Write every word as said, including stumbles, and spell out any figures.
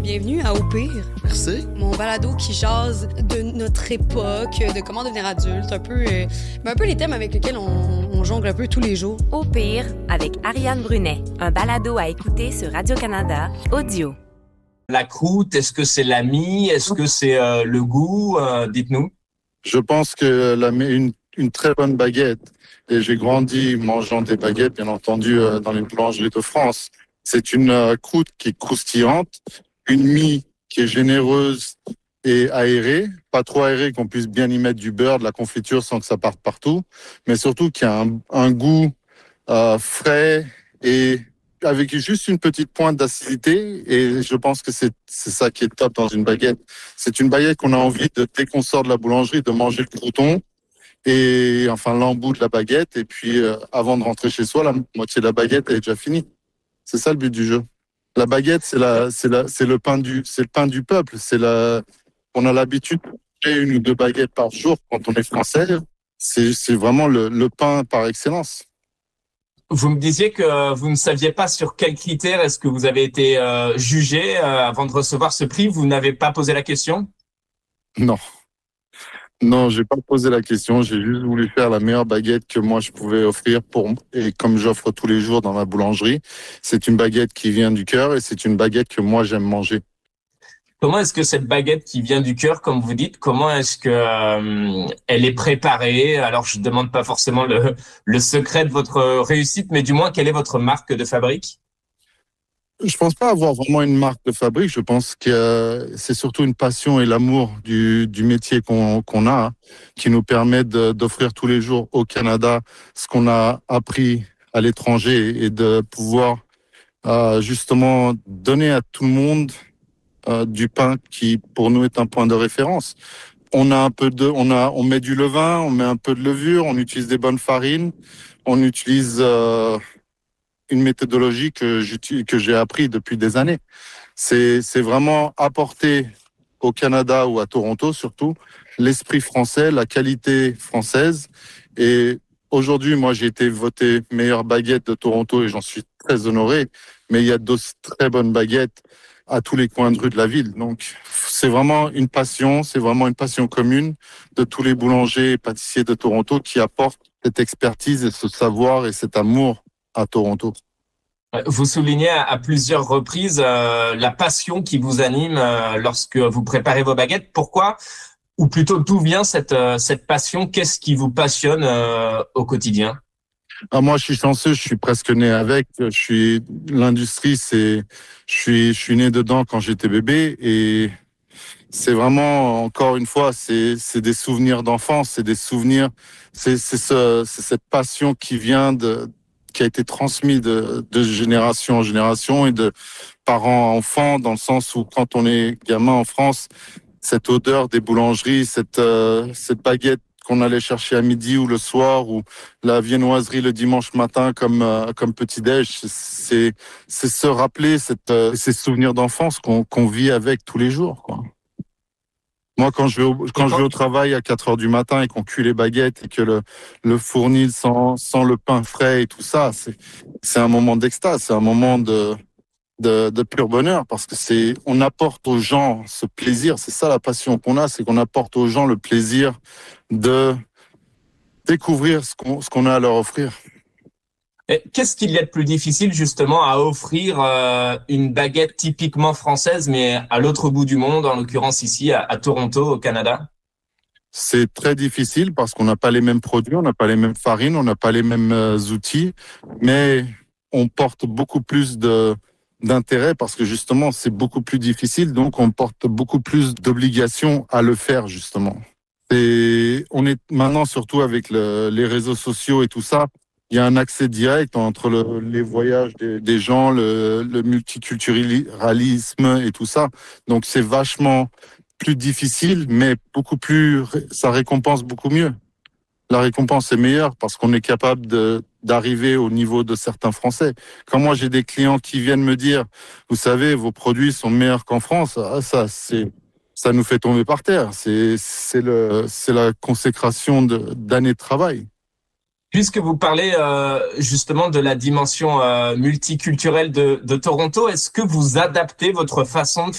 Bienvenue à Au pire. Merci. Mon balado qui jase de notre époque, de comment devenir adulte, un peu, euh, ben un peu les thèmes avec lesquels on, on jongle un peu tous les jours. Au pire, avec Ariane Brunet, un balado à écouter sur Radio-Canada, audio. La croûte, est-ce que c'est la mie? Est-ce que c'est euh, le goût? euh, Dites-nous. Je pense que la, une, une très bonne baguette, et j'ai grandi mangeant des baguettes, bien entendu, euh, dans les boulangeries de France. C'est une euh, croûte qui est croustillante, une mie qui est généreuse et aérée, pas trop aérée qu'on puisse bien y mettre du beurre, de la confiture sans que ça parte partout, mais surtout qui a un, un goût euh, frais et avec juste une petite pointe d'acidité. Et je pense que c'est, c'est ça qui est top dans une baguette. C'est une baguette qu'on a envie de, dès qu'on sort de la boulangerie, de manger le crouton et enfin l'embout de la baguette. Et puis euh, avant de rentrer chez soi, la moitié de la baguette est déjà finie. C'est ça le but du jeu. La baguette, c'est la, c'est la, c'est le pain du, c'est le pain du peuple. C'est la, on a l'habitude de manger une ou deux baguettes par jour quand on est français. C'est, c'est vraiment le, le pain par excellence. Vous me disiez que vous ne saviez pas sur quels critères est-ce que vous avez été euh, jugé euh, avant de recevoir ce prix. Vous n'avez pas posé la question? Non. Non, j'ai pas posé la question. J'ai juste voulu faire la meilleure baguette que moi je pouvais offrir pour, et comme j'offre tous les jours dans ma boulangerie. C'est une baguette qui vient du cœur et c'est une baguette que moi j'aime manger. Comment est-ce que cette baguette qui vient du cœur, comme vous dites, comment est-ce que euh, elle est préparée? Alors, je ne demande pas forcément le, le secret de votre réussite, mais du moins, quelle est votre marque de fabrique? Je pense pas avoir vraiment une marque de fabrique. Je pense que c'est surtout une passion et l'amour du, du métier qu'on, qu'on a, hein, qui nous permet de, d'offrir tous les jours au Canada ce qu'on a appris à l'étranger et de pouvoir euh, justement donner à tout le monde euh, du pain qui, pour nous, est un point de référence. On a un peu de, on a, on met du levain, on met un peu de levure, on utilise des bonnes farines, on utilise euh, une méthodologie que j'utilise, que j'ai appris depuis des années. C'est, c'est vraiment apporter au Canada ou à Toronto surtout l'esprit français, la qualité française. Et aujourd'hui, moi, j'ai été voté meilleure baguette de Toronto et j'en suis très honoré. Mais il y a d'aussi très bonnes baguettes à tous les coins de rue de la ville. Donc, c'est vraiment une passion, c'est vraiment une passion commune de tous les boulangers et pâtissiers de Toronto qui apportent cette expertise et ce savoir et cet amour à Toronto. Vous soulignez à plusieurs reprises euh, la passion qui vous anime euh, lorsque vous préparez vos baguettes. Pourquoi, ou plutôt d'où vient cette euh, cette passion? Qu'est-ce qui vous passionne euh, au quotidien? Ah, moi, je suis chanceux, je suis presque né avec. Je suis l'industrie, c'est, je suis, je suis né dedans quand j'étais bébé et c'est vraiment, encore une fois, c'est, c'est des souvenirs d'enfance, c'est des souvenirs, c'est, c'est ce, c'est cette passion qui vient de, qui a été transmise de, de génération en génération et de parents à enfants, dans le sens où quand on est gamin en France, cette odeur des boulangeries, cette, euh, cette baguette qu'on allait chercher à midi ou le soir, ou la viennoiserie le dimanche matin comme euh, comme petit-déj, c'est c'est se rappeler cette euh, ces souvenirs d'enfance qu'on qu'on vit avec tous les jours, quoi. Moi, quand je vais au, quand je vais au travail à quatre heures du matin et qu'on cuit les baguettes et que le le fournil sent sent le pain frais et tout ça, c'est c'est un moment d'extase, c'est un moment de De, de pur bonheur, parce que c'est, on apporte aux gens ce plaisir. C'est ça la passion qu'on a, c'est qu'on apporte aux gens le plaisir de découvrir ce qu'on, ce qu'on a à leur offrir. Et qu'est-ce qu'il y a de plus difficile justement à offrir euh, une baguette typiquement française, mais à l'autre bout du monde, en l'occurrence ici à, à Toronto, au Canada? C'est très difficile parce qu'on n'a pas les mêmes produits, on n'a pas les mêmes farines, on n'a pas les mêmes euh, outils, mais on porte beaucoup plus de d'intérêt parce que justement c'est beaucoup plus difficile, donc on porte beaucoup plus d'obligations à le faire justement. Et on est maintenant, surtout avec le, les réseaux sociaux et tout ça, il y a un accès direct entre le, les voyages des, des gens, le, le multiculturalisme et tout ça, donc c'est vachement plus difficile, mais beaucoup plus, ça récompense beaucoup mieux. La récompense est meilleure parce qu'on est capable de, d'arriver au niveau de certains Français. Quand moi j'ai des clients qui viennent me dire, vous savez, vos produits sont meilleurs qu'en France, ah, ça, c'est, ça nous fait tomber par terre. C'est, c'est le, c'est la consécration de, d'années de travail. Puisque vous parlez euh, justement de la dimension euh, multiculturelle de, de Toronto, est-ce que vous adaptez votre façon de